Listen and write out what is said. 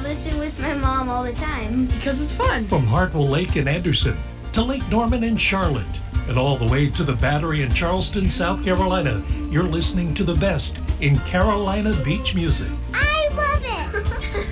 listen with my mom all the time. Because it's fun. From Hartwell Lake in Anderson to Lake Norman in Charlotte and all the way to the Battery in Charleston, South Carolina, you're listening to the best in Carolina beach music. I